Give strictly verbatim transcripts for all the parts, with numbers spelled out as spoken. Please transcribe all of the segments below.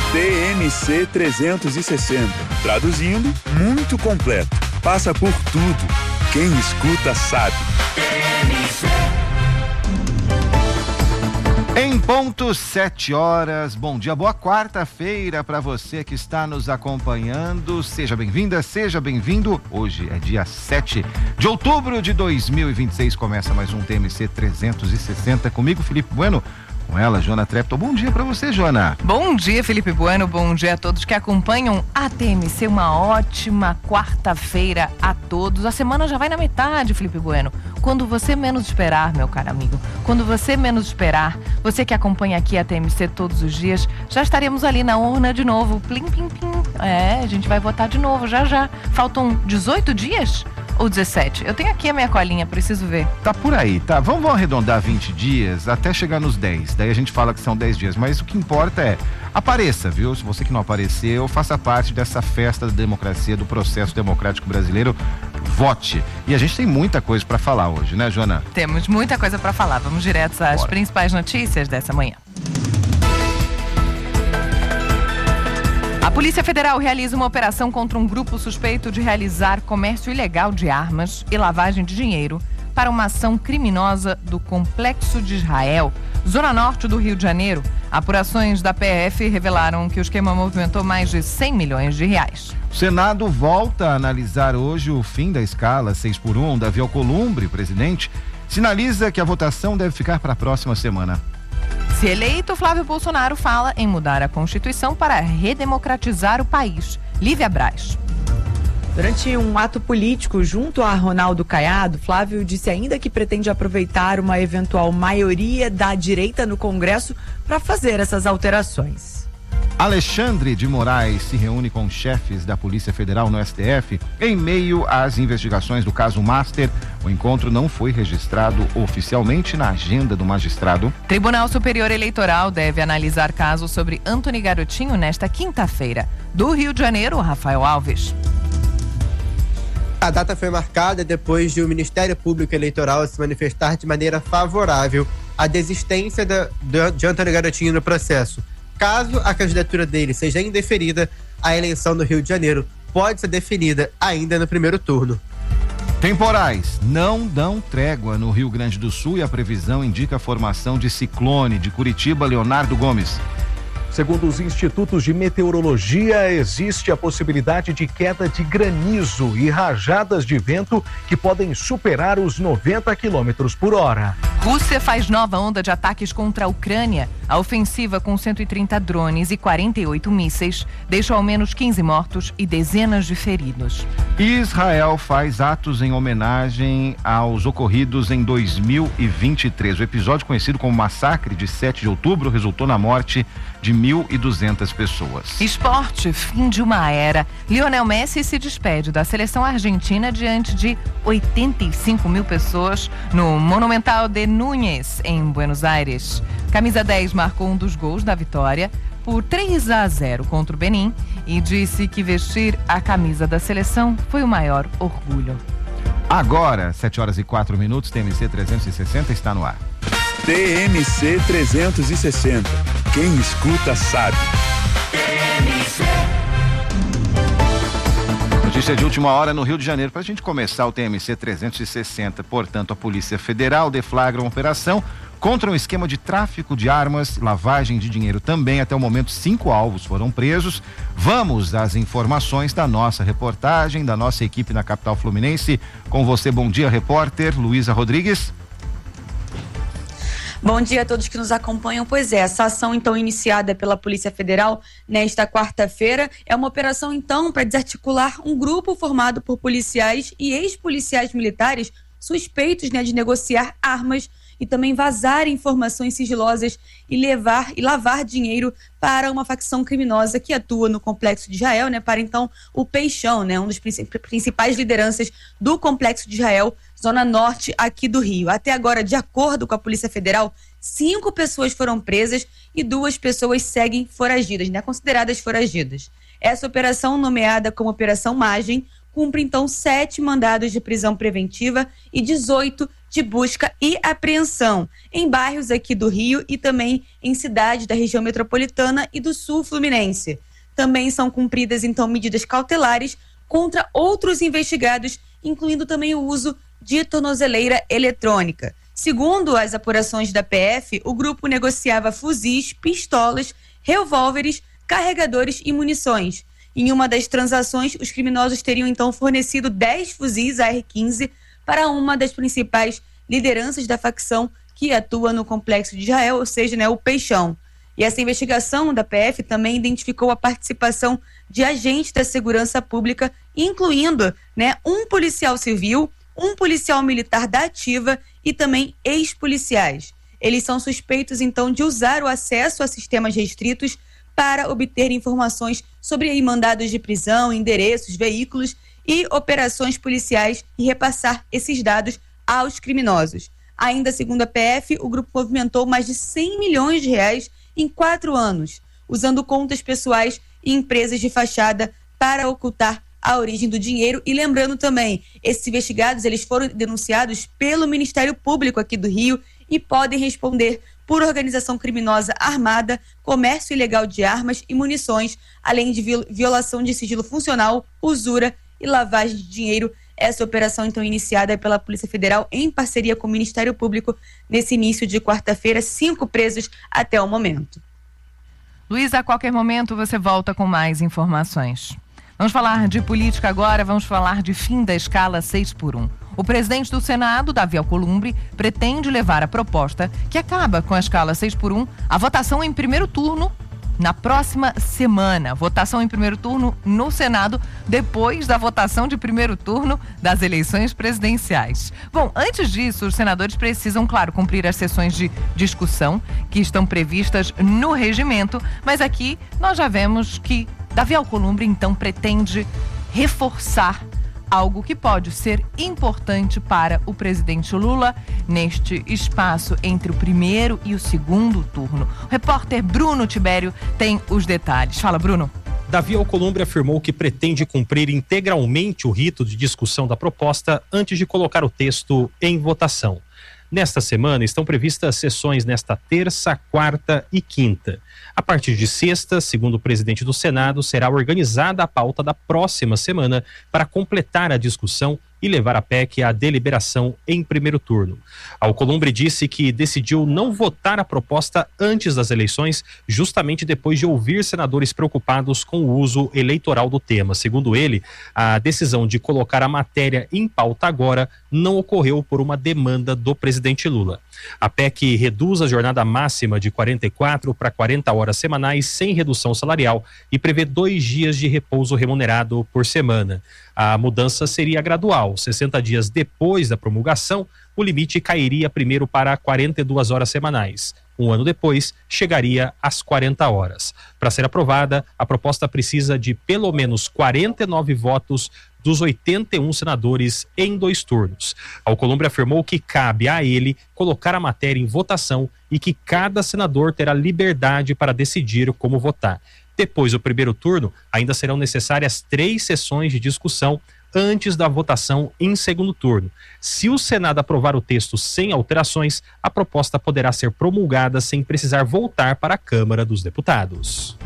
T M C trezentos e sessenta. Traduzindo, muito completo. Passa por tudo. Quem escuta sabe. Em ponto, sete horas. Bom dia, boa quarta-feira para você que está nos acompanhando. Seja bem-vinda, seja bem-vindo. Hoje é dia sete de outubro de dois mil e vinte e seis. Começa mais um T M C trezentos e sessenta. Comigo, Felipe Bueno. Com ela, Jona Trepto. Bom dia para você, Jona. Bom dia, Felipe Bueno. Bom dia a todos que acompanham a T M C. Uma ótima quarta-feira a todos. A semana já vai na metade, Felipe Bueno. Quando você menos esperar, meu caro amigo. Quando você menos esperar, você que acompanha aqui a T M C todos os dias, já estaremos ali na urna de novo. Plim, plim, plim. É, a gente vai votar de novo já já. Faltam dezoito dias? Ou dezessete? Eu tenho aqui a minha colinha, preciso ver. Tá por aí, tá? Vamos, vamos arredondar vinte dias até chegar nos dez. Daí a gente fala que são dez dias, mas o que importa é apareça, viu? Se você que não apareceu, faça parte dessa festa da democracia, do processo democrático brasileiro. Vote. E a gente tem muita coisa para falar hoje, né, Jona? Temos muita coisa para falar. Vamos direto às Bora. Principais notícias dessa manhã. A Polícia Federal realiza uma operação contra um grupo suspeito de realizar comércio ilegal de armas e lavagem de dinheiro para uma ação criminosa do Complexo de Israel, zona norte do Rio de Janeiro. Apurações da P F revelaram que o esquema movimentou mais de cem milhões de reais. O Senado volta a analisar hoje o fim da escala seis por um. Davi Alcolumbre, presidente, sinaliza que a votação deve ficar para a próxima semana. Se eleito, Flávio Bolsonaro fala em mudar a Constituição para redemocratizar o país. Lívia Braz. Durante um ato político junto a Ronaldo Caiado, Flávio disse ainda que pretende aproveitar uma eventual maioria da direita no Congresso para fazer essas alterações. Alexandre de Moraes se reúne com chefes da Polícia Federal no S T F em meio às investigações do caso Master. O encontro não foi registrado oficialmente na agenda do magistrado. Tribunal Superior Eleitoral deve analisar caso sobre Antony Garotinho nesta quinta-feira. Do Rio de Janeiro, Rafael Alves. A data foi marcada depois de o Ministério Público Eleitoral se manifestar de maneira favorável à desistência da, de, de Antony Garotinho no processo. Caso a candidatura dele seja indeferida, a eleição no Rio de Janeiro pode ser definida ainda no primeiro turno. Temporais não dão trégua no Rio Grande do Sul e a previsão indica a formação de ciclone. De Curitiba, Leonardo Gomes. Segundo os institutos de meteorologia, existe a possibilidade de queda de granizo e rajadas de vento que podem superar os noventa quilômetros por hora. Rússia faz nova onda de ataques contra a Ucrânia. A ofensiva, com cento e trinta drones e quarenta e oito mísseis, deixou ao menos quinze mortos e dezenas de feridos. Israel faz atos em homenagem aos ocorridos em dois mil e vinte e três. O episódio, conhecido como Massacre de sete de outubro, resultou na morte de mil e duzentas pessoas. Esporte, fim de uma era. Lionel Messi se despede da seleção argentina diante de oitenta e cinco mil pessoas no Monumental de Núñez, em Buenos Aires. Camisa dez marcou um dos gols da vitória por três a zero contra o Benin e disse que vestir a camisa da seleção foi o maior orgulho. Agora, sete horas e quatro minutos, T M C trezentos e sessenta está no ar. T M C trezentos e sessenta. Quem escuta sabe. Notícia de última hora no Rio de Janeiro. Para a gente começar o T M C trezentos e sessenta, portanto, a Polícia Federal deflagra uma operação contra um esquema de tráfico de armas, lavagem de dinheiro também. Até o momento, cinco alvos foram presos. Vamos às informações da nossa reportagem, da nossa equipe na capital fluminense. Com você, bom dia, repórter Luísa Rodrigues. Bom dia a todos que nos acompanham. Pois é, essa ação então iniciada pela Polícia Federal nesta quarta-feira é uma operação então para desarticular um grupo formado por policiais e ex-policiais militares suspeitos, né, de negociar armas e também vazar informações sigilosas e levar e lavar dinheiro para uma facção criminosa que atua no Complexo de Israel, né, para então o Peixão, né, um dos principais lideranças do Complexo de Israel, zona norte aqui do Rio. Até agora, de acordo com a Polícia Federal, cinco pessoas foram presas e duas pessoas seguem foragidas, né, consideradas foragidas. Essa operação, nomeada como Operação Margem, cumpre então sete mandados de prisão preventiva e dezoito de busca e apreensão em bairros aqui do Rio e também em cidades da região metropolitana e do sul fluminense. Também são cumpridas, então, medidas cautelares contra outros investigados, incluindo também o uso de tornozeleira eletrônica. Segundo as apurações da P F, o grupo negociava fuzis, pistolas, revólveres, carregadores e munições. Em uma das transações, os criminosos teriam então fornecido dez fuzis A R quinze para uma das principais lideranças da facção que atua no Complexo de Israel, ou seja, né, o Peixão. E essa investigação da P F também identificou a participação de agentes da segurança pública, incluindo, né, um policial civil, um policial militar da ativa e também ex-policiais. Eles são suspeitos, então, de usar o acesso a sistemas restritos para obter informações sobre aí, mandados de prisão, endereços, veículos e operações policiais e repassar esses dados aos criminosos. Ainda segundo a P F, o grupo movimentou mais de cem milhões de reais em quatro anos, usando contas pessoais e empresas de fachada para ocultar a origem do dinheiro. E lembrando também, esses investigados eles foram denunciados pelo Ministério Público aqui do Rio e podem responder por organização criminosa armada, comércio ilegal de armas e munições, além de violação de sigilo funcional, usura e lavagem de dinheiro. Essa operação, então, iniciada pela Polícia Federal em parceria com o Ministério Público nesse início de quarta-feira, cinco presos até o momento. Luiz, a qualquer momento você volta com mais informações. Vamos falar de política agora, vamos falar de fim da escala seis por um. O presidente do Senado, Davi Alcolumbre, pretende levar a proposta que acaba com a escala seis por um à votação em primeiro turno na próxima semana. Votação em primeiro turno no Senado, depois da votação de primeiro turno das eleições presidenciais. Bom, antes disso, os senadores precisam, claro, cumprir as sessões de discussão que estão previstas no regimento, mas aqui nós já vemos que Davi Alcolumbre, então, pretende reforçar algo que pode ser importante para o presidente Lula neste espaço entre o primeiro e o segundo turno. O repórter Bruno Tibério tem os detalhes. Fala, Bruno. Davi Alcolumbre afirmou que pretende cumprir integralmente o rito de discussão da proposta antes de colocar o texto em votação. Nesta semana estão previstas sessões nesta terça, quarta e quinta. A partir de sexta, segundo o presidente do Senado, será organizada a pauta da próxima semana para completar a discussão e levar a P E C à deliberação em primeiro turno. Alcolumbre disse que decidiu não votar a proposta antes das eleições, justamente depois de ouvir senadores preocupados com o uso eleitoral do tema. Segundo ele, a decisão de colocar a matéria em pauta agora não ocorreu por uma demanda do presidente Lula. A P E C reduz a jornada máxima de quarenta e quatro para quarenta horas semanais sem redução salarial e prevê dois dias de repouso remunerado por semana. A mudança seria gradual. sessenta dias depois da promulgação, o limite cairia primeiro para quarenta e duas horas semanais. Um ano depois, chegaria às quarenta horas. Para ser aprovada, a proposta precisa de pelo menos quarenta e nove votos dos oitenta e um senadores em dois turnos. Alcolumbre afirmou que cabe a ele colocar a matéria em votação e que cada senador terá liberdade para decidir como votar. Depois do primeiro turno, ainda serão necessárias três sessões de discussão antes da votação em segundo turno. Se o Senado aprovar o texto sem alterações, a proposta poderá ser promulgada sem precisar voltar para a Câmara dos Deputados.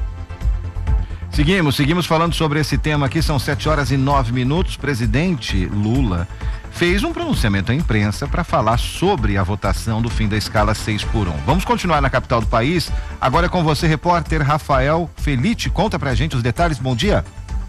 Seguimos, seguimos falando sobre esse tema aqui, são sete horas e nove minutos. Presidente Lula fez um pronunciamento à imprensa para falar sobre a votação do fim da escala seis por um. Vamos continuar na capital do país. Agora é com você, repórter Rafael Felite. Conta pra gente os detalhes. Bom dia.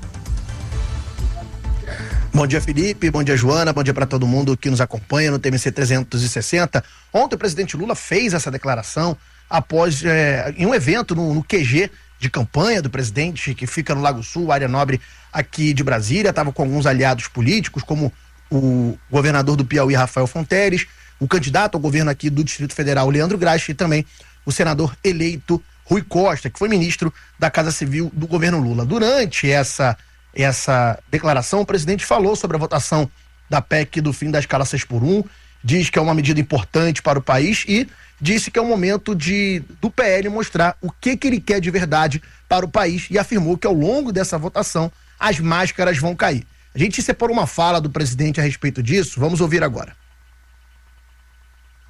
Bom dia, Felipe. Bom dia, Joana. Bom dia para todo mundo que nos acompanha no T M C trezentos e sessenta. Ontem o presidente Lula fez essa declaração após é, em um evento no, no Q G de campanha do presidente, que fica no Lago Sul, área nobre aqui de Brasília. Estava com alguns aliados políticos, como o governador do Piauí, Rafael Fonteles, o candidato ao governo aqui do Distrito Federal, Leandro Graxa, e também o senador eleito Rui Costa, que foi ministro da Casa Civil do governo Lula. Durante essa, essa declaração, o presidente falou sobre a votação da P E C do fim da escala seis por um, diz que é uma medida importante para o país e disse que é o momento de, do P L mostrar o que, que ele quer de verdade para o país e afirmou que ao longo dessa votação as máscaras vão cair. A gente separou uma fala do presidente a respeito disso, vamos ouvir agora.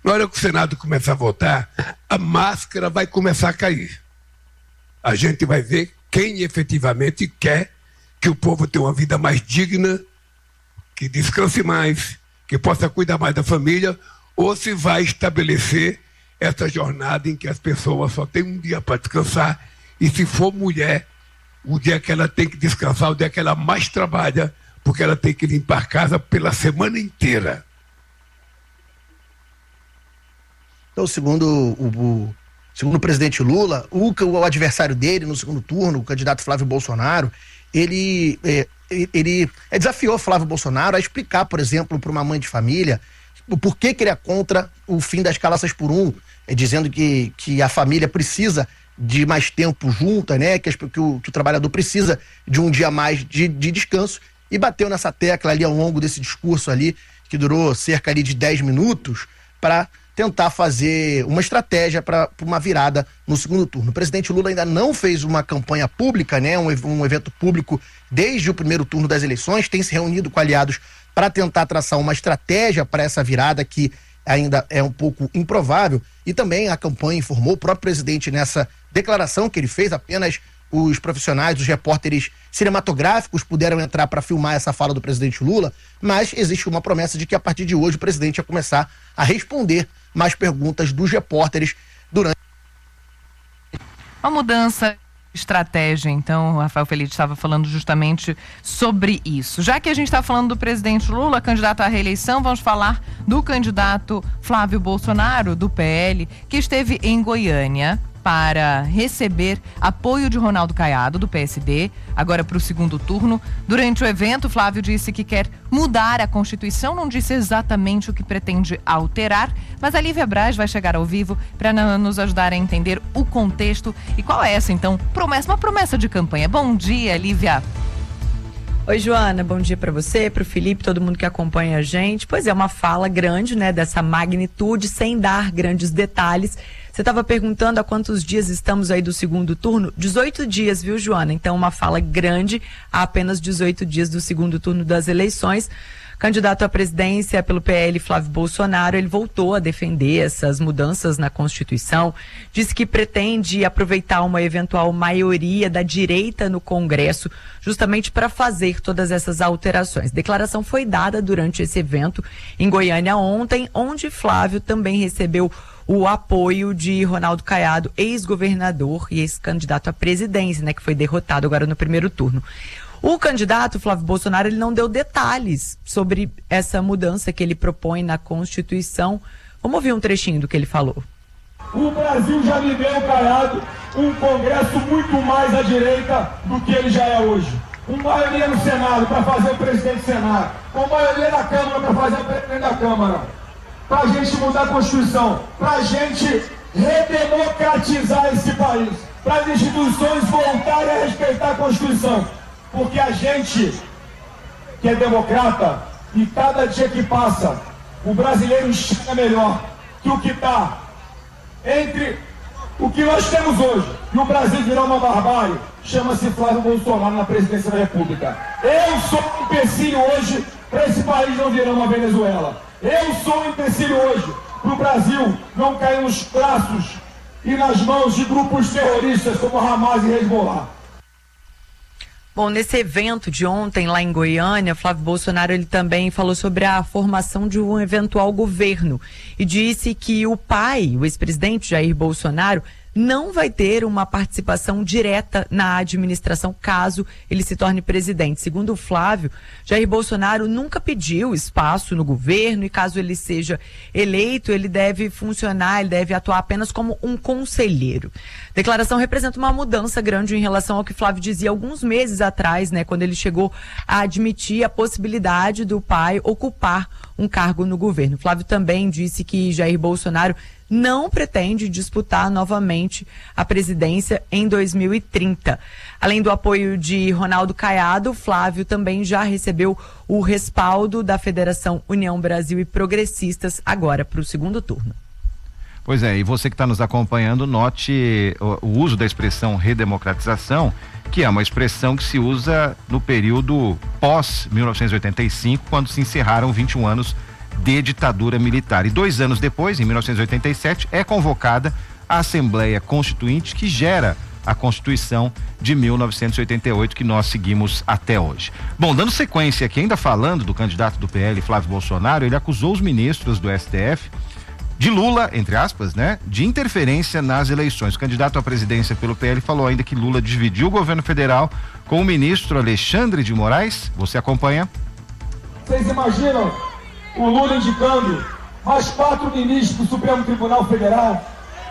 Na hora que o Senado começar a votar, a máscara vai começar a cair. A gente vai ver quem efetivamente quer que o povo tenha uma vida mais digna, que descanse mais, que possa cuidar mais da família, ou se vai estabelecer essa jornada em que as pessoas só têm um dia para descansar, e se for mulher, o dia que ela tem que descansar, o dia que ela mais trabalha, porque ela tem que limpar a casa pela semana inteira. Então, segundo o, o, segundo o presidente Lula, o, o adversário dele no segundo turno, o candidato Flávio Bolsonaro, ele, é, ele é, desafiou Flávio Bolsonaro a explicar, por exemplo, para uma mãe de família, o porquê que ele é contra o fim das escalações por um, é, dizendo que, que a família precisa de mais tempo junta, né? Que, as, que, o, que o trabalhador precisa de um dia a mais de, de descanso, e bateu nessa tecla ali ao longo desse discurso ali, que durou cerca ali de dez minutos, para tentar fazer uma estratégia para uma virada no segundo turno. O presidente Lula ainda não fez uma campanha pública, né? Um, um evento público desde o primeiro turno das eleições, tem se reunido com aliados para tentar traçar uma estratégia para essa virada que ainda é um pouco improvável, e também a campanha informou, o próprio presidente nessa declaração que ele fez, apenas os profissionais, os repórteres cinematográficos puderam entrar para filmar essa fala do presidente Lula, mas existe uma promessa de que a partir de hoje o presidente ia começar a responder mais perguntas dos repórteres durante... Uma mudança de estratégia, então, o Rafael Feliz estava falando justamente sobre isso. Já que a gente está falando do presidente Lula, candidato à reeleição, vamos falar do candidato Flávio Bolsonaro, do P L, que esteve em Goiânia para receber apoio de Ronaldo Caiado, do P S D, agora para o segundo turno. Durante o evento, Flávio disse que quer mudar a Constituição, não disse exatamente o que pretende alterar, mas a Lívia Braz vai chegar ao vivo para nos ajudar a entender o contexto e qual é essa, então, promessa, uma promessa de campanha. Bom dia, Lívia. Oi, Joana, bom dia para você, para o Felipe, todo mundo que acompanha a gente. Pois é, uma fala grande, né, dessa magnitude, sem dar grandes detalhes. Você estava perguntando há quantos dias estamos aí do segundo turno? dezoito dias, viu, Joana? Então, uma fala grande há apenas dezoito dias do segundo turno das eleições. Candidato à presidência pelo P L, Flávio Bolsonaro, ele voltou a defender essas mudanças na Constituição, disse que pretende aproveitar uma eventual maioria da direita no Congresso justamente para fazer todas essas alterações. A declaração foi dada durante esse evento em Goiânia ontem, onde Flávio também recebeu o apoio de Ronaldo Caiado, ex-governador e ex-candidato à presidência, né, que foi derrotado agora no primeiro turno. O candidato Flávio Bolsonaro, ele não deu detalhes sobre essa mudança que ele propõe na Constituição. Vamos ouvir um trechinho do que ele falou. O Brasil já me deu, Caiado, um Congresso muito mais à direita do que ele já é hoje. Com maioria no Senado para fazer o presidente do Senado, com maioria na Câmara para fazer o presidente da Câmara. Para a gente mudar a Constituição, para a gente redemocratizar esse país, para as instituições voltarem a respeitar a Constituição. Porque a gente, que é democrata, e cada dia que passa, o brasileiro enxerga melhor que o que está entre o que nós temos hoje e o Brasil virar uma barbárie, chama-se Flávio Bolsonaro na presidência da República. Eu sou um empecilho hoje para esse país não virar uma Venezuela. Eu sou um empecilho hoje para o Brasil não cair nos braços e nas mãos de grupos terroristas como Hamas e Hezbollah. Bom, nesse evento de ontem lá em Goiânia, Flávio Bolsonaro ele também falou sobre a formação de um eventual governo e disse que o pai, o ex-presidente Jair Bolsonaro, não vai ter uma participação direta na administração caso ele se torne presidente. Segundo o Flávio, Jair Bolsonaro nunca pediu espaço no governo e caso ele seja eleito, ele deve funcionar, ele deve atuar apenas como um conselheiro. A declaração representa uma mudança grande em relação ao que Flávio dizia alguns meses atrás, né, quando ele chegou a admitir a possibilidade do pai ocupar um cargo no governo. Flávio também disse que Jair Bolsonaro não pretende disputar novamente a presidência em dois mil e trinta. Além do apoio de Ronaldo Caiado, Flávio também já recebeu o respaldo da Federação União Brasil e Progressistas agora para o segundo turno. Pois é, e você que está nos acompanhando, note o, o uso da expressão redemocratização, que é uma expressão que se usa no período pós mil novecentos e oitenta e cinco, quando se encerraram vinte e um anos de ditadura militar. E dois anos depois, em mil novecentos e oitenta e sete, é convocada a Assembleia Constituinte que gera a Constituição de mil novecentos e oitenta e oito, que nós seguimos até hoje. Bom, dando sequência aqui, ainda falando do candidato do P L, Flávio Bolsonaro, ele acusou os ministros do S T F de Lula, entre aspas, né, de interferência nas eleições. O candidato à presidência pelo P L falou ainda que Lula dividiu o governo federal com o ministro Alexandre de Moraes. Você acompanha? Vocês imaginam o Lula indicando mais quatro ministros do Supremo Tribunal Federal?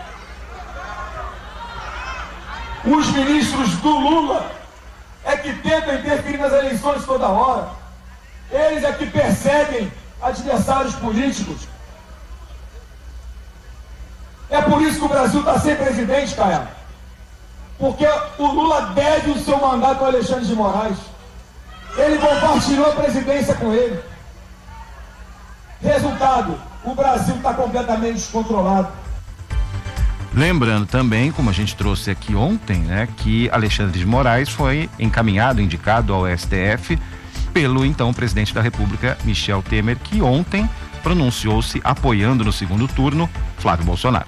Os ministros do Lula é que tentam interferir nas eleições toda hora. Eles é que perseguem adversários políticos. É por isso que o Brasil está sem presidente, Caio. Porque o Lula deve o seu mandato ao Alexandre de Moraes. Ele compartilhou a presidência com ele. Resultado, o Brasil está completamente descontrolado. Lembrando também, como a gente trouxe aqui ontem, né, que Alexandre de Moraes foi encaminhado, indicado ao S T F pelo então presidente da República, Michel Temer, que ontem pronunciou-se apoiando no segundo turno Flávio Bolsonaro.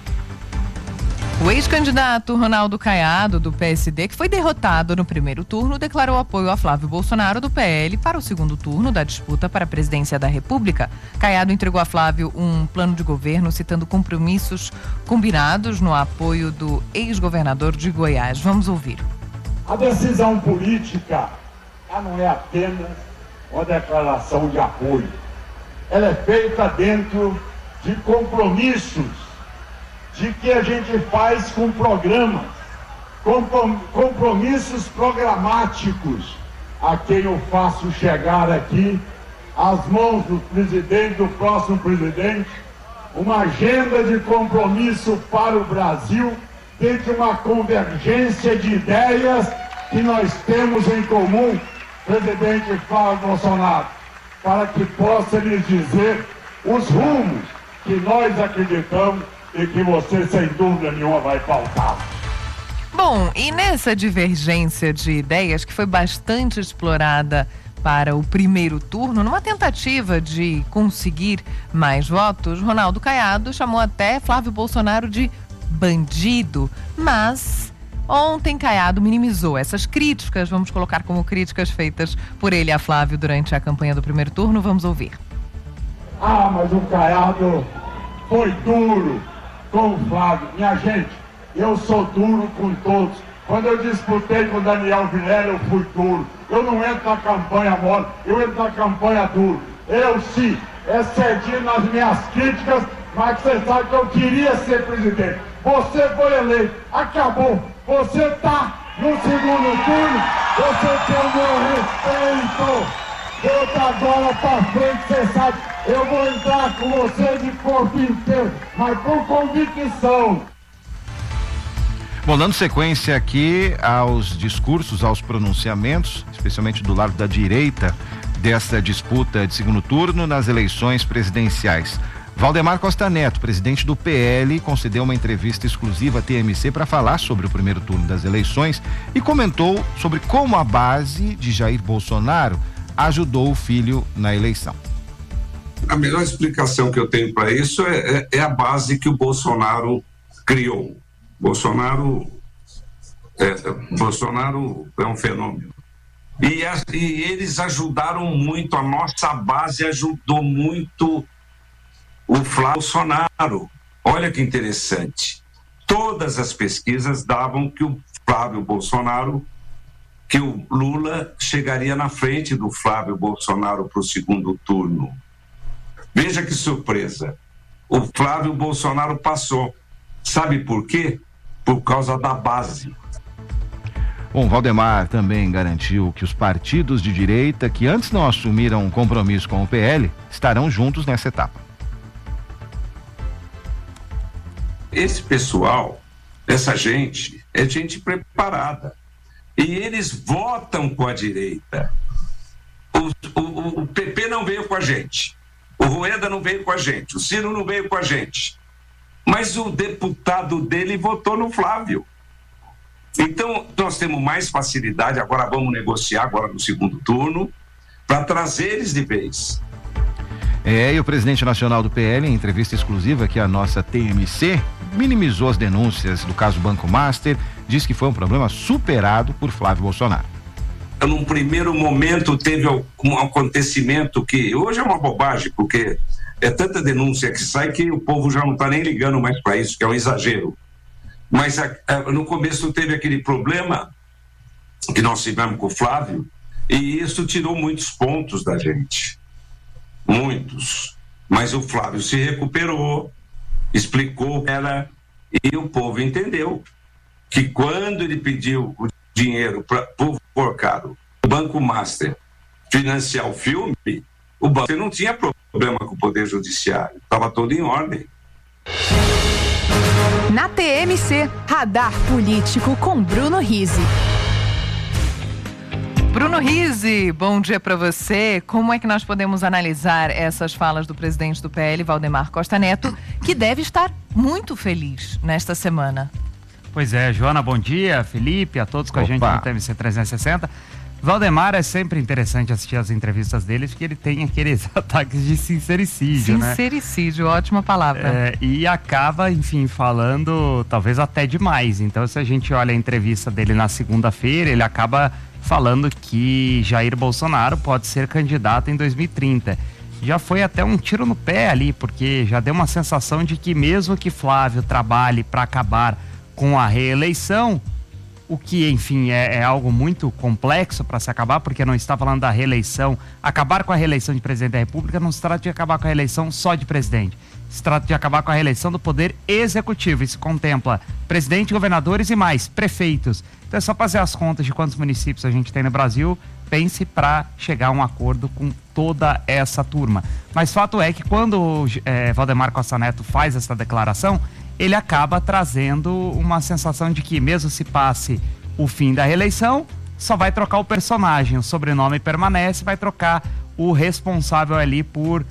O ex-candidato Ronaldo Caiado, do P S D, que foi derrotado no primeiro turno, declarou apoio a Flávio Bolsonaro, do P L, para o segundo turno da disputa para a presidência da República. Caiado entregou a Flávio um plano de governo citando compromissos combinados no apoio do ex-governador de Goiás. Vamos ouvir. A decisão política, ela não é apenas uma declaração de apoio. Ela é feita dentro de compromissos de que a gente faz com programas, compromissos programáticos, a quem eu faço chegar aqui, às mãos do presidente, do próximo presidente, uma agenda de compromisso para o Brasil, dentro de uma convergência de ideias que nós temos em comum, presidente Flávio Bolsonaro, para que possa lhes dizer os rumos que nós acreditamos e que você, sem dúvida nenhuma, vai pautar. Bom, e nessa divergência de ideias que foi bastante explorada para o primeiro turno, numa tentativa de conseguir mais votos, Ronaldo Caiado chamou até Flávio Bolsonaro de bandido, mas ontem Caiado minimizou essas críticas, vamos colocar como críticas feitas por ele a Flávio durante a campanha do primeiro turno. Vamos ouvir. Ah, mas o Caiado foi duro com o Flávio. Minha gente, eu sou duro com todos. Quando eu disputei com o Daniel Vilela, eu fui duro. Eu não entro na campanha mole, eu entro na campanha duro. Eu sim, excedi nas minhas críticas, mas você sabe que eu queria ser presidente. Você foi eleito, acabou. Você está no segundo turno, você tem o meu respeito. Outra agora para frente, você sabe, eu vou entrar com você de corpo inteiro, mas por convicção. Bom, dando sequência aqui aos discursos, aos pronunciamentos, especialmente do lado da direita dessa disputa de segundo turno nas eleições presidenciais. Valdemar Costa Neto, presidente do P L, concedeu uma entrevista exclusiva à T M C para falar sobre o primeiro turno das eleições e comentou sobre como a base de Jair Bolsonaro ajudou o filho na eleição. A melhor explicação que eu tenho para isso é, é, é a base que o Bolsonaro criou. Bolsonaro é, Bolsonaro é um fenômeno. E, a, e eles ajudaram muito, a nossa base ajudou muito o Flávio Bolsonaro. Olha que interessante. Todas as pesquisas davam que o Flávio Bolsonaro, que o Lula chegaria na frente do Flávio Bolsonaro para o segundo turno. Veja que surpresa. O Flávio Bolsonaro passou. Sabe por quê? Por causa da base. Bom, Valdemar também garantiu que os partidos de direita que antes não assumiram um compromisso com o P L estarão juntos nessa etapa. Esse pessoal, essa gente, é gente preparada. E eles votam com a direita. O, o, o P P não veio com a gente. O Rueda não veio com a gente. O Ciro não veio com a gente. Mas o deputado dele votou no Flávio. Então, nós temos mais facilidade. Agora vamos negociar agora no segundo turno para trazer eles de vez. É, e o presidente nacional do P L, em entrevista exclusiva aqui à nossa T M C, minimizou as denúncias do caso Banco Master, disse que foi um problema superado por Flávio Bolsonaro. Num primeiro momento teve um acontecimento que hoje é uma bobagem, porque é tanta denúncia que sai que o povo já não está nem ligando mais para isso, que é um exagero. Mas a, a, no começo teve aquele problema que nós tivemos com o Flávio, e isso tirou muitos pontos da gente. Muitos. Mas o Flávio se recuperou, explicou ela, e o povo entendeu que quando ele pediu o dinheiro para o caro, o Banco Master financiar o filme, o banco não tinha problema com o Poder Judiciário, estava tudo em ordem. Na T M C, Radar Político com Bruno Rizzi. Bruno Rizzi, bom dia para você. Como é que nós podemos analisar essas falas do presidente do P L, Valdemar Costa Neto, que deve estar muito feliz nesta semana? Pois é, Joana, bom dia, Felipe, a todos com Opa. a gente no T M C trezentos e sessenta. Valdemar, é sempre interessante assistir as entrevistas dele, porque ele tem aqueles ataques de sincericídio, né? Sincericídio, ótima palavra. É, e acaba, enfim, falando talvez até demais. Então, se a gente olha a entrevista dele na segunda-feira, ele acaba falando que Jair Bolsonaro pode ser candidato em dois mil e trinta. Já foi até um tiro no pé ali, porque já deu uma sensação de que mesmo que Flávio trabalhe para acabar com a reeleição, o que, enfim, é, é algo muito complexo para se acabar, porque não está falando da reeleição. Acabar com a reeleição de presidente da República não se trata de acabar com a reeleição só de presidente. Se trata de acabar com a reeleição do poder executivo. Isso contempla presidente, governadores e mais, prefeitos. Então é só fazer as contas de quantos municípios a gente tem no Brasil, pense para chegar a um acordo com toda essa turma. Mas fato é que quando é, Valdemar Costa Neto faz essa declaração, ele acaba trazendo uma sensação de que mesmo se passe o fim da reeleição, só vai trocar o personagem, o sobrenome permanece, vai trocar o responsável ali por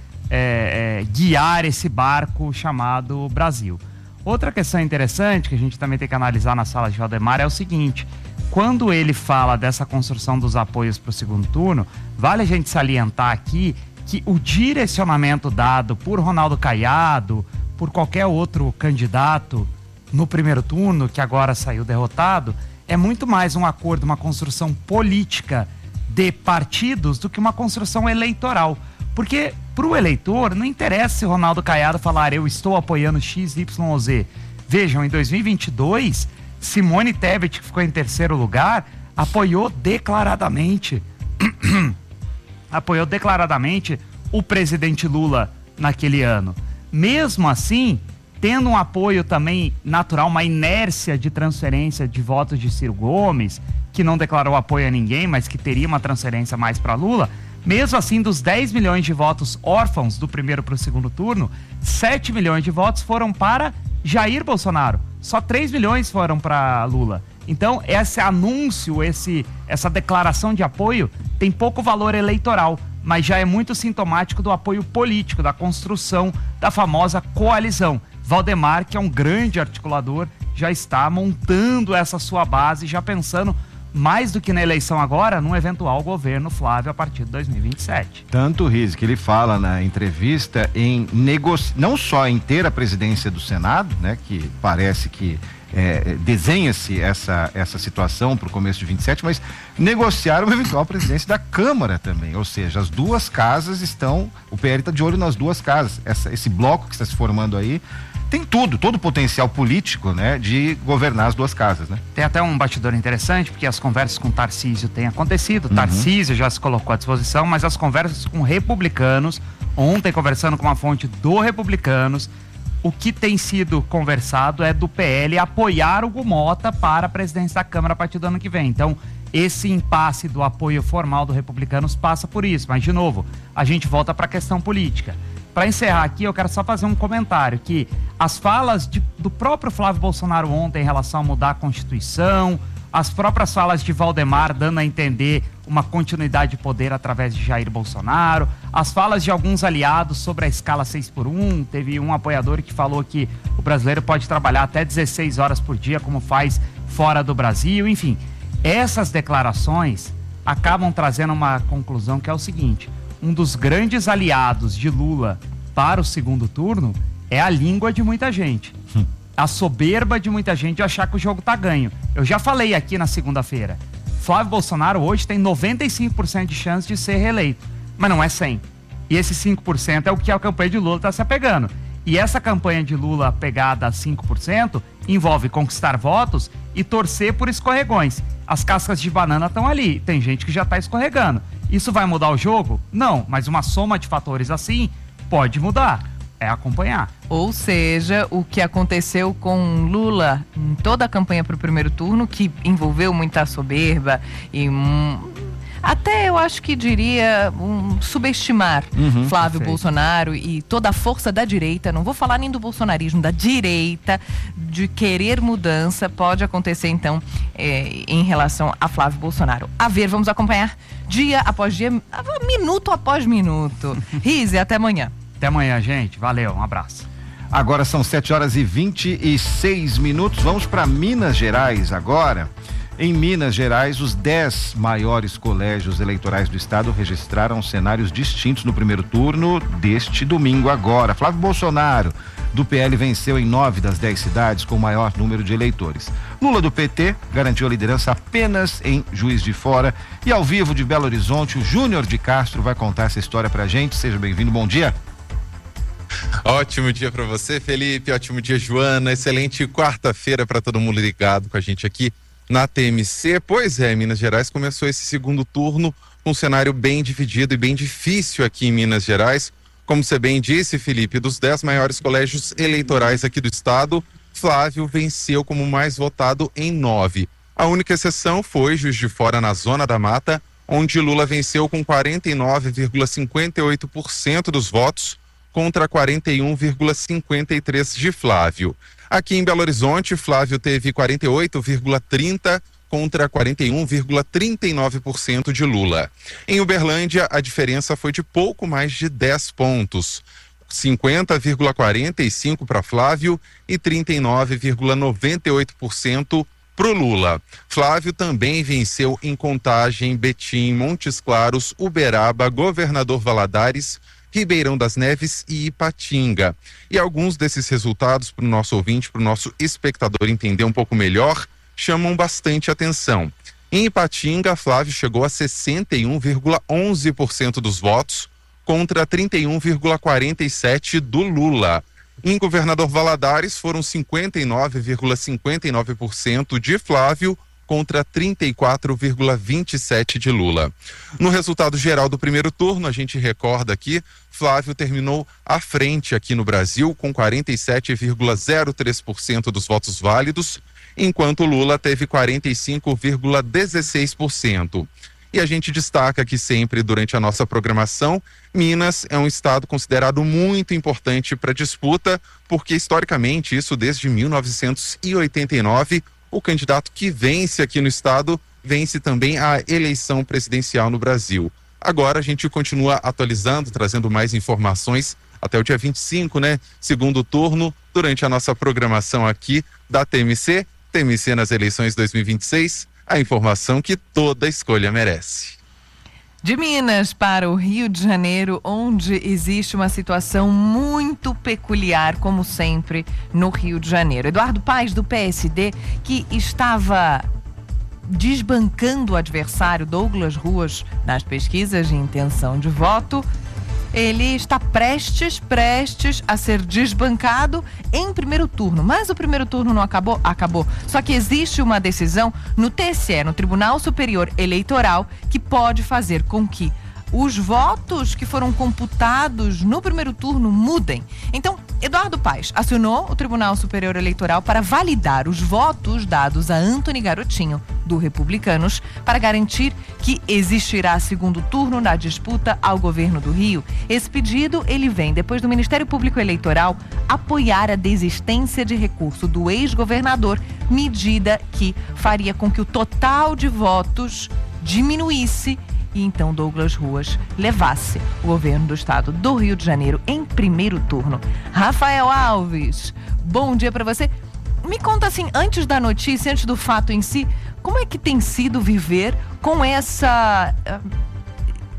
é, é, guiar esse barco chamado Brasil. Outra questão interessante que a gente também tem que analisar na sala de Valdemar é o seguinte: quando ele fala dessa construção dos apoios para o segundo turno, vale a gente salientar aqui que o direcionamento dado por Ronaldo Caiado, por qualquer outro candidato no primeiro turno, que agora saiu derrotado, é muito mais um acordo, uma construção política de partidos do que uma construção eleitoral. Porque para o eleitor não interessa se Ronaldo Caiado falar eu estou apoiando X, Y ou Z. Vejam, em dois mil e vinte e dois, Simone Tebet, que ficou em terceiro lugar, apoiou declaradamente apoiou declaradamente o presidente Lula naquele ano. Mesmo assim, tendo um apoio também natural, uma inércia de transferência de votos de Ciro Gomes, que não declarou apoio a ninguém, mas que teria uma transferência mais para Lula, mesmo assim, dos dez milhões de votos órfãos do primeiro para o segundo turno, sete milhões de votos foram para Jair Bolsonaro. Só três milhões foram para Lula. Então, esse anúncio, esse, essa declaração de apoio tem pouco valor eleitoral, mas já é muito sintomático do apoio político, da construção da famosa coalizão. Valdemar, que é um grande articulador, já está montando essa sua base, já pensando mais do que na eleição agora, num eventual governo Flávio a partir de dois mil e vinte e sete. Tanto, Riz, que ele fala na entrevista em negociar, não só em ter a presidência do Senado, né, que parece que é, desenha-se essa, essa situação para o começo de vinte e sete, mas negociar uma eventual presidência da Câmara também, ou seja, as duas casas estão, o P L está de olho nas duas casas, essa, esse bloco que está se formando aí, tem tudo, todo o potencial político, né, de governar as duas casas, né? Tem até um bastidor interessante, porque as conversas com Tarcísio têm acontecido, uhum. Tarcísio já se colocou à disposição, mas as conversas com republicanos, ontem conversando com uma fonte do Republicanos, o que tem sido conversado é do P L apoiar o Hugo Mota para a presidência da Câmara a partir do ano que vem. Então, esse impasse do apoio formal do Republicanos passa por isso, mas de novo, a gente volta para a questão política. Para encerrar aqui, eu quero só fazer um comentário, que as falas de, do próprio Flávio Bolsonaro ontem em relação a mudar a Constituição, as próprias falas de Valdemar dando a entender uma continuidade de poder através de Jair Bolsonaro, as falas de alguns aliados sobre a escala seis por um, teve um apoiador que falou que o brasileiro pode trabalhar até dezesseis horas por dia, como faz fora do Brasil, enfim. Essas declarações acabam trazendo uma conclusão que é o seguinte: um dos grandes aliados de Lula para o segundo turno é a língua de muita gente. Hum. A soberba de muita gente de achar que o jogo tá ganho. Eu já falei aqui na segunda-feira. Flávio Bolsonaro hoje tem noventa e cinco por cento de chance de ser reeleito, mas não é cem por cento. E esse cinco por cento é o que a campanha de Lula está se apegando. E essa campanha de Lula pegada a cinco por cento envolve conquistar votos e torcer por escorregões. As cascas de banana estão ali, tem gente que já está escorregando. Isso vai mudar o jogo? Não, mas uma soma de fatores assim pode mudar. É acompanhar. Ou seja, o que aconteceu com Lula em toda a campanha para o primeiro turno, que envolveu muita soberba e hum, até eu acho que diria um, subestimar uhum, Flávio perfeito. Bolsonaro e toda a força da direita, não vou falar nem do bolsonarismo, da direita, de querer mudança, pode acontecer então é, em relação a Flávio Bolsonaro. A ver, vamos acompanhar dia após dia, minuto após minuto. Rise, até amanhã. Até amanhã, gente. Valeu, um abraço. Agora são sete horas e vinte e seis minutos. Vamos para Minas Gerais agora. Em Minas Gerais, os dez maiores colégios eleitorais do estado registraram cenários distintos no primeiro turno deste domingo agora. Flávio Bolsonaro, do P L, venceu em nove das dez cidades com o maior número de eleitores. Lula, do P T, garantiu a liderança apenas em Juiz de Fora. E ao vivo de Belo Horizonte, o Júnior de Castro vai contar essa história pra gente. Seja bem-vindo, bom dia. Ótimo dia para você, Felipe. Ótimo dia, Joana. Excelente quarta-feira para todo mundo ligado com a gente aqui na T M C. Pois é, Minas Gerais começou esse segundo turno com um cenário bem dividido e bem difícil aqui em Minas Gerais. Como você bem disse, Felipe, dos dez maiores colégios eleitorais aqui do estado, Flávio venceu como mais votado em nove. A única exceção foi Juiz de Fora, na Zona da Mata, onde Lula venceu com quarenta e nove vírgula cinquenta e oito por cento dos votos, contra quarenta e um vírgula cinquenta e três por cento de Flávio. Aqui em Belo Horizonte, Flávio teve quarenta e oito vírgula trinta por cento contra quarenta e um vírgula trinta e nove por cento de Lula. Em Uberlândia, a diferença foi de pouco mais de dez pontos. cinquenta vírgula quarenta e cinco por cento para Flávio e trinta e nove vírgula noventa e oito por cento para o Lula. Flávio também venceu em Contagem, Betim, Montes Claros, Uberaba, Governador Valadares, Ribeirão das Neves e Ipatinga. E alguns desses resultados, para o nosso ouvinte, para o nosso espectador entender um pouco melhor, chamam bastante atenção. Em Ipatinga, Flávio chegou a sessenta e um vírgula onze por cento dos votos, contra trinta e um vírgula quarenta e sete por cento do Lula. Em Governador Valadares, foram cinquenta e nove vírgula cinquenta e nove por cento de Flávio, contra trinta e quatro vírgula vinte e sete por cento de Lula. No resultado geral do primeiro turno, a gente recorda aqui, Flávio terminou à frente aqui no Brasil com quarenta e sete vírgula zero três por cento dos votos válidos, enquanto Lula teve quarenta e cinco vírgula dezesseis por cento. E a gente destaca aqui sempre durante a nossa programação, Minas é um estado considerado muito importante para a disputa, porque historicamente, isso desde mil novecentos e oitenta e nove, o candidato que vence aqui no estado vence também a eleição presidencial no Brasil. Agora a gente continua atualizando, trazendo mais informações até o dia vinte e cinco, né? Segundo turno, durante a nossa programação aqui da T M C, T M C nas eleições dois mil e vinte e seis, a informação que toda escolha merece. De Minas para o Rio de Janeiro, onde existe uma situação muito peculiar, como sempre, no Rio de Janeiro. Eduardo Paes, do P S D, que estava desbancando o adversário Douglas Ruas nas pesquisas de intenção de voto, ele está prestes, prestes a ser desbancado em primeiro turno. Mas o primeiro turno não acabou? Acabou. Só que existe uma decisão no T S E, no Tribunal Superior Eleitoral, que pode fazer com que os votos que foram computados no primeiro turno mudem. Então, Eduardo Paes acionou o Tribunal Superior Eleitoral para validar os votos dados a Antony Garotinho, do Republicanos, para garantir que existirá segundo turno na disputa ao governo do Rio. Esse pedido, ele vem depois do Ministério Público Eleitoral apoiar a desistência de recurso do ex-governador, medida que faria com que o total de votos diminuísse e então Douglas Ruas levasse o governo do estado do Rio de Janeiro em primeiro turno. Rafael Alves, bom dia para você. Me conta assim, antes da notícia, antes do fato em si, como é que tem sido viver com essa uh,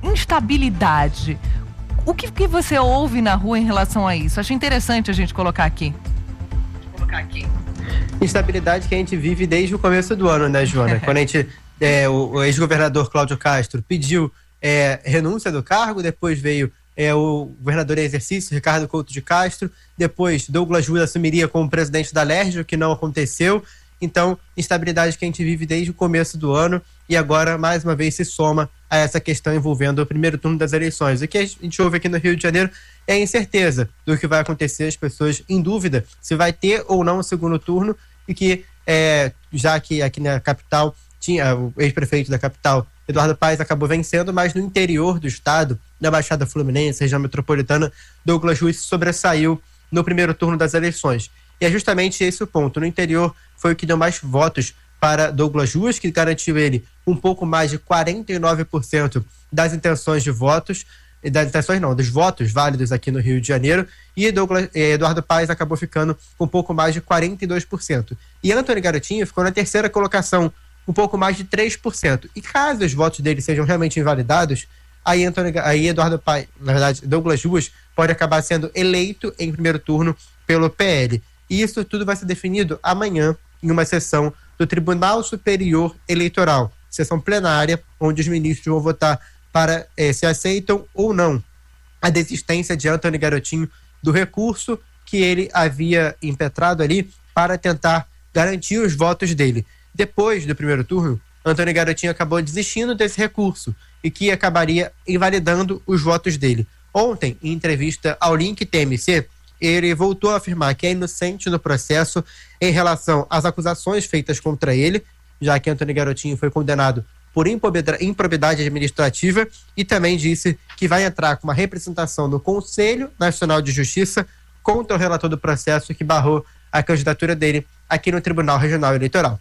instabilidade. O que, que você ouve na rua em relação a isso? Achei interessante a gente colocar aqui. Colocar aqui. Instabilidade que a gente vive desde o começo do ano, né, Joana? Quando a gente, é, o, o ex-governador Cláudio Castro pediu é, renúncia do cargo, depois veio é, o governador em exercício, Ricardo Couto de Castro, depois Douglas Ruas assumiria como presidente da Lerge, o que não aconteceu. Então, instabilidade que a gente vive desde o começo do ano e agora, mais uma vez, se soma a essa questão envolvendo o primeiro turno das eleições. O que a gente ouve aqui no Rio de Janeiro é a incerteza do que vai acontecer, as pessoas em dúvida se vai ter ou não o segundo turno e que, é, já que aqui na capital, tinha o ex-prefeito da capital, Eduardo Paes, acabou vencendo, mas no interior do estado, na Baixada Fluminense, região metropolitana, Douglas Ruas sobressaiu no primeiro turno das eleições. E é justamente esse o ponto. No interior foi o que deu mais votos para Douglas Ruas, que garantiu ele um pouco mais de quarenta e nove por cento das intenções de votos, das intenções não, dos votos válidos aqui no Rio de Janeiro, e Douglas, eh, Eduardo Paes acabou ficando com um pouco mais de quarenta e dois por cento. E Antony Garotinho ficou na terceira colocação, um pouco mais de três por cento. E caso os votos dele sejam realmente invalidados, aí, Antony, aí Eduardo Paes, na verdade, Douglas Ruas, pode acabar sendo eleito em primeiro turno pelo P L. E isso tudo vai ser definido amanhã em uma sessão do Tribunal Superior Eleitoral, sessão plenária, onde os ministros vão votar para eh, se aceitam ou não a desistência de Antony Garotinho do recurso que ele havia impetrado ali para tentar garantir os votos dele. Depois do primeiro turno, Antony Garotinho acabou desistindo desse recurso e que acabaria invalidando os votos dele. Ontem, em entrevista ao Link T M C, ele voltou a afirmar que é inocente no processo em relação às acusações feitas contra ele, já que Antony Garotinho foi condenado por improbidade administrativa, e também disse que vai entrar com uma representação no Conselho Nacional de Justiça contra o relator do processo que barrou a candidatura dele aqui no Tribunal Regional Eleitoral.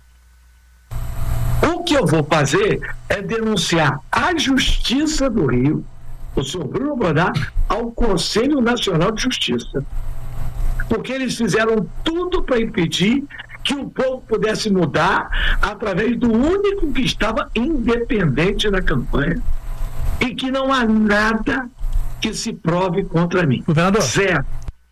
O que eu vou fazer é denunciar a Justiça do Rio, o senhor Bruno Godard, ao Conselho Nacional de Justiça. Porque eles fizeram tudo para impedir que o povo pudesse mudar através do único que estava independente na campanha. E que não há nada que se prove contra mim. Governador. Zero.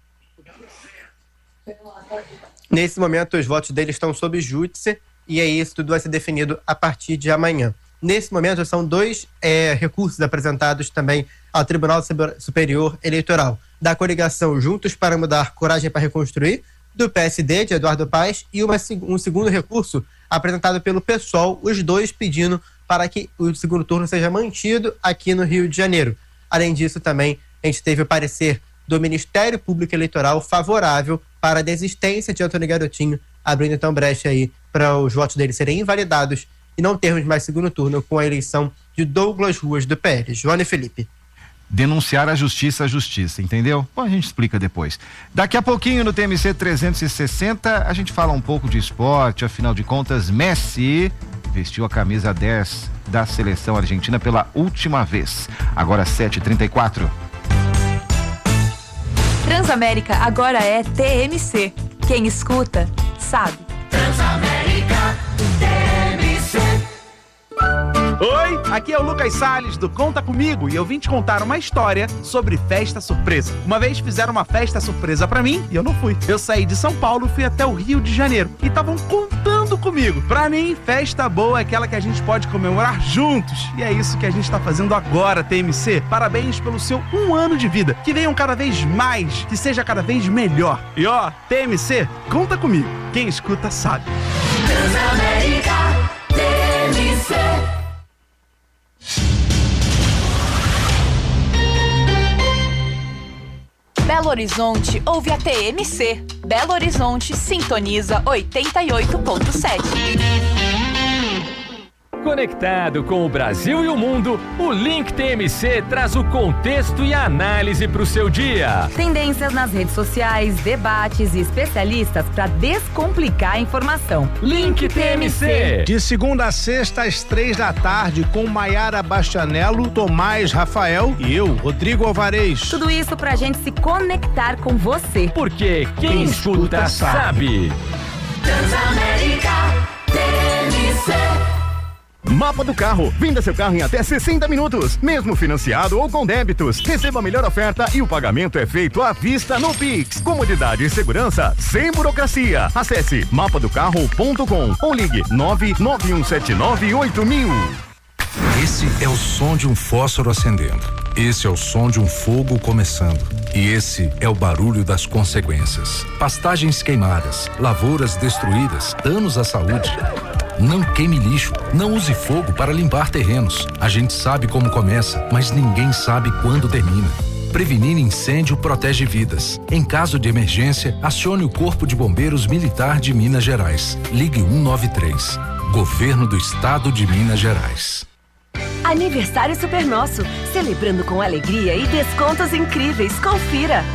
Nesse momento, os votos dele estão sob júdice, e aí isso tudo vai ser definido a partir de amanhã. Nesse momento, são dois é, recursos apresentados também ao Tribunal Superior Eleitoral. Da coligação Juntos para Mudar, Coragem para Reconstruir, do P S D, de Eduardo Paes, e uma, um segundo recurso apresentado pelo PSOL, os dois pedindo para que o segundo turno seja mantido aqui no Rio de Janeiro. Além disso, também, a gente teve o parecer do Ministério Público Eleitoral favorável para a desistência de Antony Garotinho, abrindo então brecha aí para os votos dele serem invalidados e não termos mais segundo turno com a eleição de Douglas Ruas do P L. Joana e Felipe. Denunciar a justiça, a justiça, entendeu? Bom, a gente explica depois. Daqui a pouquinho no T M C trezentos e sessenta a gente fala um pouco de esporte, afinal de contas, Messi vestiu a camisa dez da seleção argentina pela última vez. Agora sete e trinta e quatro. Transamérica agora é T M C. Quem escuta, sabe. Transamérica T M C. Oi, aqui é o Lucas Salles do Conta Comigo e eu vim te contar uma história sobre festa surpresa. Uma vez fizeram uma festa surpresa pra mim e eu não fui. Eu saí de São Paulo, fui até o Rio de Janeiro e estavam contando comigo. Pra mim, festa boa é aquela que a gente pode comemorar juntos. E é isso que a gente tá fazendo agora, T M C. Parabéns pelo seu um ano de vida. Que venham cada vez mais, que seja cada vez melhor. E ó, T M C, conta comigo. Quem escuta sabe. Transamérica T M C. Belo Horizonte ouve a T M C. Belo Horizonte sintoniza oitenta e oito ponto sete. Conectado com o Brasil e o mundo, o Link T M C traz o contexto e a análise para o seu dia. Tendências nas redes sociais, debates e especialistas para descomplicar a informação. Link T M C. De segunda a sexta, às três da tarde, com Maiara Bastianello, Tomás Rafael e eu, Rodrigo Alvarez. Tudo isso pra gente se conectar com você. Porque quem, quem escuta, escuta sabe. Transamérica T M C. Mapa do Carro. Venda seu carro em até sessenta minutos, mesmo financiado ou com débitos. Receba a melhor oferta e o pagamento é feito à vista no Pix. Comodidade e segurança sem burocracia. Acesse mapa do carro ponto com ou ligue nove nove um sete nove oito mil. Esse é o som de um fósforo acendendo. Esse é o som de um fogo começando. E esse é o barulho das consequências. Pastagens queimadas, lavouras destruídas, danos à saúde. Não queime lixo, não use fogo para limpar terrenos. A gente sabe como começa, mas ninguém sabe quando termina. Prevenir incêndio protege vidas. Em caso de emergência, acione o Corpo de Bombeiros Militar de Minas Gerais. Ligue um nove três. Governo do Estado de Minas Gerais. Aniversário Super Nosso, celebrando com alegria e descontos incríveis. Confira.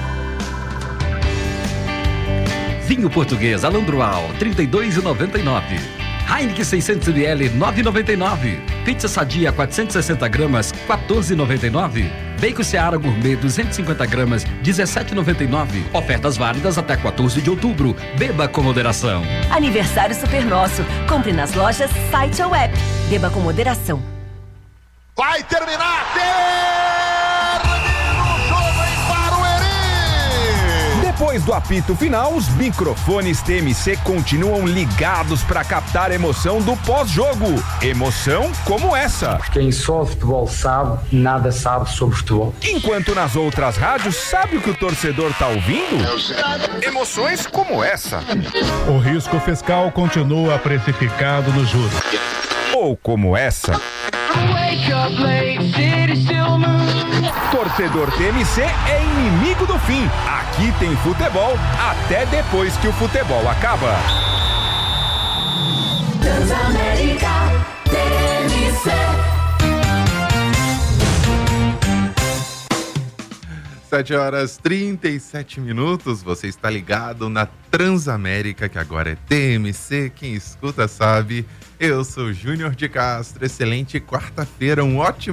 Vinho português Alandroal, trinta e dois reais e noventa e nove centavos. Heineken seiscentos mililitros, nove reais e noventa e nove centavos. Pizza Sadia, quatrocentos e sessenta gramas, quatorze reais e noventa e nove centavos. Bacon Seara Gourmet, duzentos e cinquenta gramas, dezessete reais e noventa e nove centavos. Ofertas válidas até quatorze de outubro. Beba com moderação. Aniversário Super Nosso. Compre nas lojas, site ou app. Beba com moderação. Vai terminar! Termina o jogo em Barueri! Depois do apito final, os microfones T M C continuam ligados para captar a emoção do pós-jogo. Emoção como essa. Quem só futebol sabe, nada sabe sobre futebol. Enquanto nas outras rádios, sabe o que o torcedor tá ouvindo? Emoções como essa. O risco fiscal continua precificado nos juros. Ou como essa. Torcedor T M C é inimigo do fim. Aqui tem futebol até depois que o futebol acaba. Transamérica T M C. sete horas e trinta e sete minutos, você está ligado na Transamérica, que agora é T M C, quem escuta sabe. Eu sou Júnior de Castro, excelente quarta-feira, um ótimo